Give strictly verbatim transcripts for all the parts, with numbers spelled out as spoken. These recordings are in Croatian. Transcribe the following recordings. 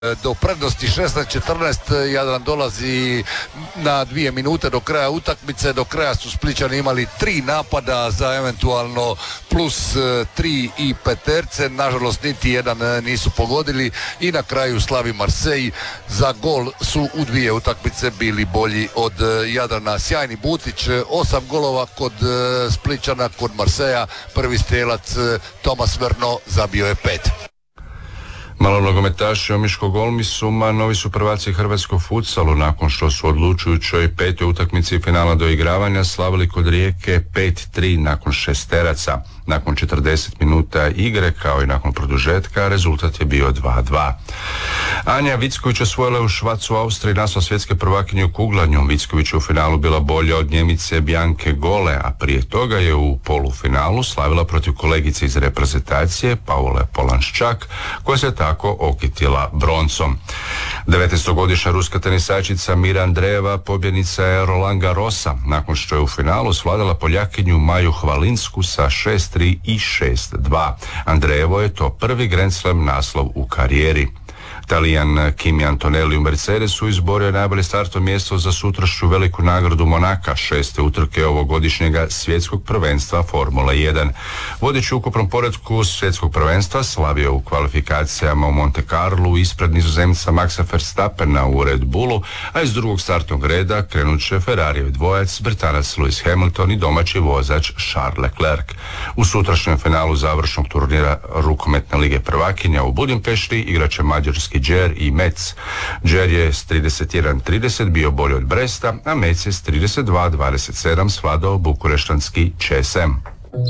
do prednosti šesnaest četrnaest. Jadran dolazi na dvije minute do kraja utakmice. Do kraja su Splićani imali tri napada za eventualno plus tri i peterce. Nažalost niti jedan nisu pogodili i na kraju slavi Marsej. Za gol su u dvije utakmice bili bolji od Jadrana. Sjajni Butić, osam golova kod Splićana, kod Marseja prvi strelac Tomas Verno zabio je pet. Malo nogometaši Omiškog Olmisuma novi su prvaci hrvatskog futsalu nakon što su odlučujućoj petoj utakmici finala doigravanja slavili kod Rijeke pet tri nakon šesteraca. Nakon četrdeset minuta igre kao i nakon produžetka rezultat je bio dva dva. Anja Vicković osvojila je u Švacu, Austriji naslov svjetske prvakinje u kuglanju. Vicković je u finalu bila bolja od Njemice Bjanke Gole, a prije toga je u polufinalu slavila protiv kolegice iz reprezentacije Paule Polanščak, koja se tako okitila broncom. devetnaestogodišnja ruska tenisačica Mira Andreeva pobjednica je Roland Garrosa nakon što je u finalu svladala Poljakinju Maju Hvalinsku sa šest tri i šest dva. Andreevo je to prvi Grand Slam naslov u karijeri. Talijan Kimi Antonelli u Mercedesu izborio je najbolje startno mjesto za sutrašnju veliku nagradu Monaka, šeste utrke ovogodišnjega svjetskog prvenstva Formula jedan. Vodeći u ukupnom poretku svjetskog prvenstva slavio u kvalifikacijama u Monte Carlu ispred Nizozemca Maxa Verstappena u Red Bullu, a iz drugog startnog reda krenut će Ferrarijev dvojac, Britanac Lewis Hamilton i domaći vozač Charles Leclerc. U sutrašnjem finalu završnog turnira rukometne lige prvakinja u Budimpešti igraće mađarski Džer i Metz. Džer je s trideset jedan trideset bio bolji od Bresta, a Metz je s trideset dva dvadeset sedam svladao bukureštanski Česem.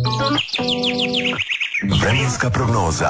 Vremenska prognoza.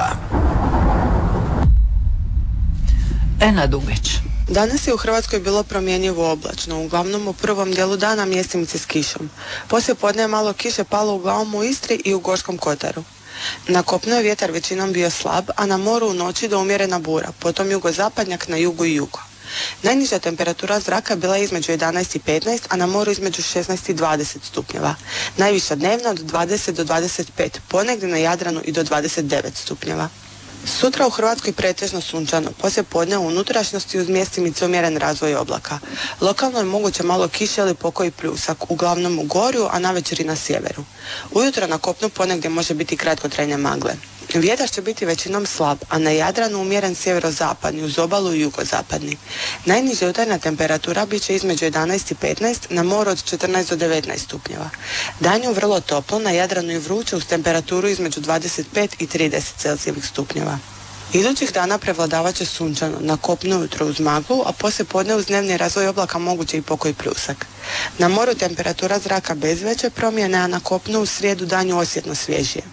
Ena Dugeć. Danas je u Hrvatskoj bilo promjenjivo oblačno, uglavnom u prvom dijelu dana mjestimice s kišom. Poslije podne je malo kiše palo uglavnom u Istri i u Gorskom kotaru. Na kopnu je vjetar većinom bio slab, a na moru u noći do umjerena bura, potom jugozapadnjak na jugu i jugu. Najniža temperatura zraka bila je između jedanaest i petnaest, a na moru između šesnaest i dvadeset stupnjeva. Najviša dnevna od dvadeset do dvadeset pet, ponegdje na Jadranu i do dvadeset devet stupnjeva. Sutra u Hrvatskoj pretežno sunčano, poslije podne u unutrašnjosti uz mjestimice umjeren razvoj oblaka. Lokalno je moguće malo kiše ili pokoji pljusak, uglavnom u Gorju, a navečer i na sjeveru. Ujutro na kopnu ponegdje može biti kratkotrajne magle. Vjetar će biti većinom slab, a na Jadranu umjeren sjeverozapadni, uz obalu i jugozapadni. Najniža jutarnja temperatura bit će između jedanaest i petnaest, na moru od četrnaest do devetnaest stupnjeva. Danju vrlo toplo, na Jadranu i vruće uz temperaturu između dvadeset pet i trideset celzijevih stupnjeva. Idućih dana prevladavat će sunčano, na kopnu ujutro uz maglu, a poslije podne uz dnevni razvoj oblaka moguće i pokoj pljusak. Na moru temperatura zraka bez veće promjene, a na kopnu u srijedu danju osjetno svježije.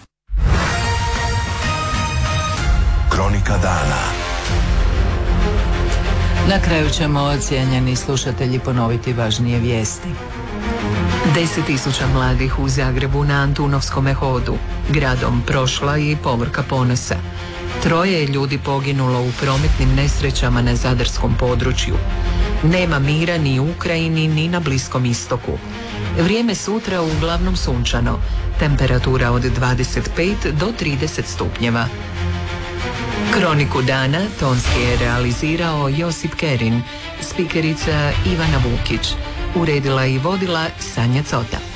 Kronika dana. Na kraju ćemo, cijenjeni slušatelji, ponoviti važnije vijesti. Deset tisuća mladih u Zagrebu na Antunovskome hodu, gradom prošla i povorka ponosa. Troje je ljudi poginulo u prometnim nesrećama na zadarskom području. Nema mira ni u Ukrajini ni na Bliskom istoku. Vrijeme sutra uglavnom sunčano, temperatura od dvadeset pet do trideset stupnjeva. Kroniku dana tonski je realizirao Josip Kerin, spikerica Ivana Vukić, uredila i vodila Sanja Cota.